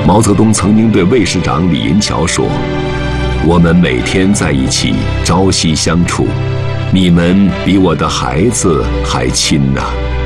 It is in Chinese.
毛泽东曾经对卫士长李银桥说：“我们每天在一起，朝夕相处，你们比我的孩子还亲呐。”